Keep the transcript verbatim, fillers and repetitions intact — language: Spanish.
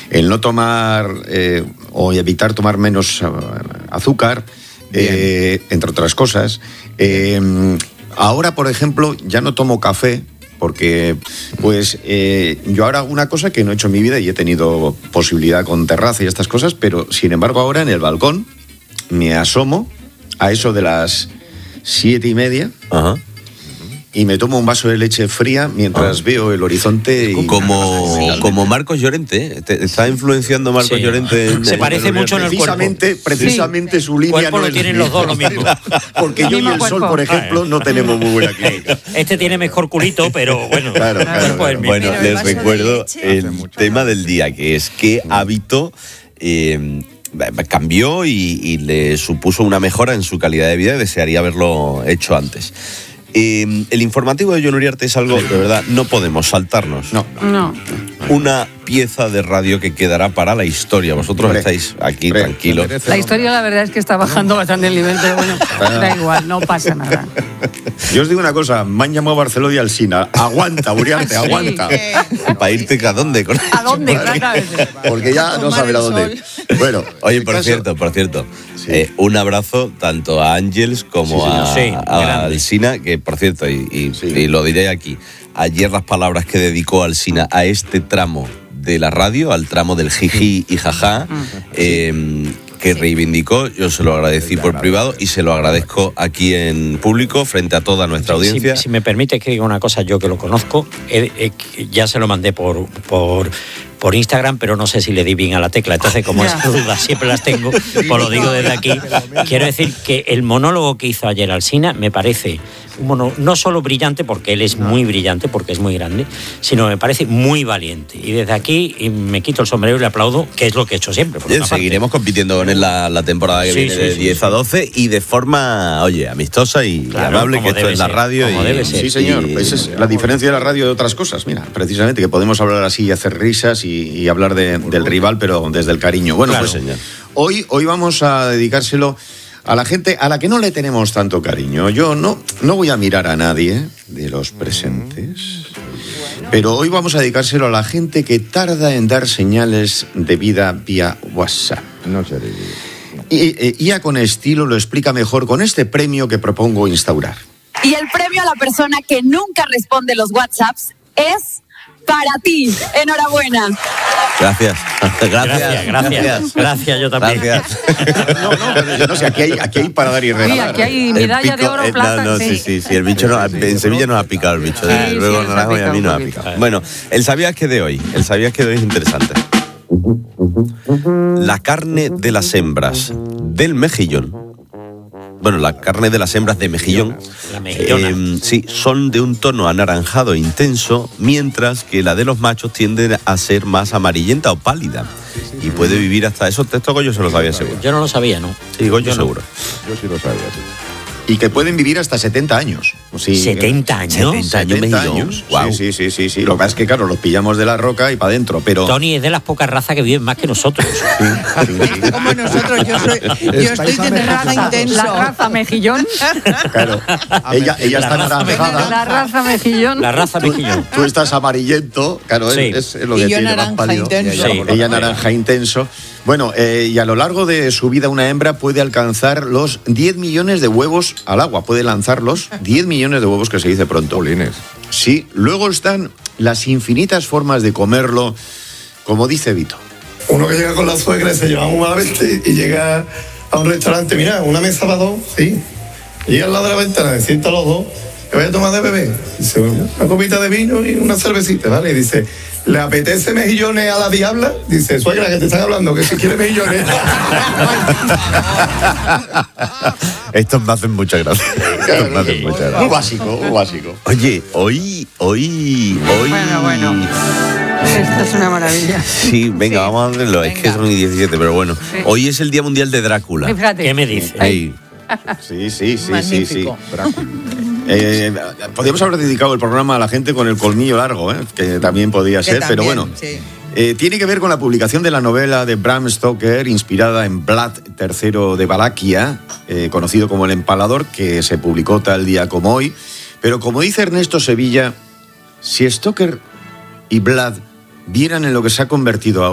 el no tomar eh, o evitar tomar menos uh, azúcar, eh, entre otras cosas. Eh, ahora, por ejemplo, ya no tomo café, porque pues eh, yo ahora hago una cosa que no he hecho en mi vida y he tenido posibilidad con terraza y estas cosas, pero sin embargo ahora en el balcón me asomo a eso de las siete y media. Ajá. Y me tomo un vaso de leche fría mientras ah. veo el horizonte. Y como, como Marcos Llorente. ¿Te está influenciando Marcos sí. Llorente? En, Se en parece mucho en el precisamente, cuerpo. Precisamente sí. su línea cuerpo no lo es tienen los dos lo mismo. Porque yo y el cuerpo. Sol, por ejemplo, no tenemos muy buena química. Este tiene mejor culito, pero bueno. Claro, claro, claro. Bueno, Mira, les recuerdo el tema del día, que es qué hábito eh, cambió y, y le supuso una mejora en su calidad de vida y desearía haberlo hecho antes. Eh, el informativo de Jon Uriarte es algo, de verdad, no podemos saltarnos. No. No. Una pieza de radio que quedará para la historia. Vosotros Hombre. estáis aquí Hombre. tranquilos. La historia, la verdad, es que está bajando bastante el nivel, pero bueno, da igual, no pasa nada. Yo os digo una cosa, me han llamado a Barcelona y Alsina. Aguanta, Uriarte, sí. aguanta. ¿Para irte a dónde? ¿A dónde? Porque ya no saben a dónde. Bueno, oye, por caso... cierto, por cierto, sí. eh, un abrazo tanto a Ángeles como sí, a, sí, a Alsina, que por cierto, y, y, sí. y lo diré aquí, ayer las palabras que dedicó Alsina a este tramo de la radio, al tramo del jiji y jaja, eh, que reivindicó, yo se lo agradecí por privado y se lo agradezco aquí en público frente a toda nuestra audiencia. Si, si me permite que diga una cosa, yo que lo conozco, eh, eh, ya se lo mandé por, por, por Instagram, pero no sé si le di bien a la tecla, entonces como esas dudas siempre las tengo, pues lo digo desde aquí. Quiero decir que el monólogo que hizo ayer Alsina me parece un mono, no solo brillante, porque él es muy brillante, porque es muy grande, sino me parece muy valiente. Y desde aquí me quito el sombrero y le aplaudo, que es lo que he hecho siempre. Bien, seguiremos compitiendo con él la, la temporada que sí, viene sí, de sí, diez sí. a doce y de forma, oye, amistosa y claro, amable, que esto es la radio. Ser, y, debe ser. Sí, señor. Y, esa es la diferencia de la radio de otras cosas. Mira, precisamente, que podemos hablar así y hacer risas y, y hablar de, del rival, pero desde el cariño. Bueno, claro, pues señor. Hoy, hoy vamos a dedicárselo a la gente a la que no le tenemos tanto cariño. Yo no, no voy a mirar a nadie de los presentes, pero hoy vamos a dedicárselo a la gente que tarda en dar señales de vida vía WhatsApp. No sé. Y, y ya con estilo lo explica mejor con este premio que propongo instaurar. Y el premio a la persona que nunca responde los WhatsApps es para ti. Enhorabuena. Gracias. Gracias. Gracias, gracias. Gracias, gracias yo también. Gracias. No, no, no sé, aquí hay, aquí hay para dar y regalar. Sí, aquí hay medalla de oro, eh, plata. No, no, sí, sí, sí. El bicho no, en Sevilla nos ha picado el bicho. Sí, luego sí, naranjo y a mí nos ha picado. Bueno, el sabías que de hoy. El sabías que de hoy es interesante. La carne de las hembras del mejillón. Bueno, la carne de las hembras de mejillón, la mejillona. Eh, sí, son de un tono anaranjado intenso, mientras que la de los machos tiende a ser más amarillenta o pálida. Y puede vivir hasta eso. Esto Goyo se lo sabía seguro. Yo no lo sabía, ¿no? Sí, Goyo Yo seguro. No. Yo sí lo sabía, sí. Y que pueden vivir hasta setenta años. Sí, ¿setenta años? setenta años, setenta años. Wow. Sí, sí, sí, sí. Lo que pasa es que, claro, los pillamos de la roca y para adentro, pero... Tony es de las pocas razas que viven más que nosotros. Sí, sí, sí. Como nosotros, yo soy, yo estoy de raza intenso. La raza mejillón. Claro. Ella, ella está naranjada. La raza mejillón. La raza mejillón. Tú estás amarillento, claro, Sí. es, es lo Y que yo tiene más naranja pálido. intenso. Ella, Sí. ella naranja intenso. Bueno, eh, y a lo largo de su vida una hembra puede alcanzar los diez millones de huevos al agua. Puede lanzarlos, diez millones de huevos, que se dice pronto. Polines. Sí, luego están las infinitas formas de comerlo, como dice Vito. Uno que llega con la suegra y se lleva un malvete y llega a un restaurante, mira, una mesa para dos, sí. Llega al lado de la ventana, se sientan los dos, ¿qué voy a tomar de bebé? Dice, una copita de vino y una cervecita, ¿vale? Y dice, ¿le apetece mejillones a la diabla? Dice, suegra, que te están hablando, que si quiere mejillones. Estos me hacen mucha gracia. Estos me hacen mucha gracia. Muy básico, muy básico. Oye, hoy, hoy, hoy... Bueno, bueno. Esto es una maravilla. Sí, venga, Sí. vamos a hacerlo. Es que son diecisiete, pero bueno. Sí. Hoy es el Día Mundial de Drácula. Fíjate. ¿Qué me dice? Ey, Sí, sí, sí, sí, sí. Magnífico. Eh, podríamos haber dedicado el programa a la gente con el colmillo largo, ¿eh? Que también podía Que ser, pero también, bueno. sí. Eh, tiene que ver con la publicación de la novela de Bram Stoker, inspirada en Vlad tercero de Valaquia, eh, conocido como El Empalador, que se publicó tal día como hoy. Pero como dice Ernesto Sevilla, si Stoker y Vlad vieran en lo que se ha convertido ahora,